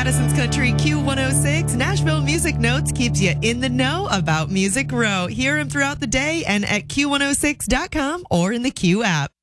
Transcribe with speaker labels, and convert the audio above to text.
Speaker 1: Madison's Country Q106. Nashville Music Notes keeps you in the know about Music Row. Hear him throughout the day and at Q106.com or in the Q app.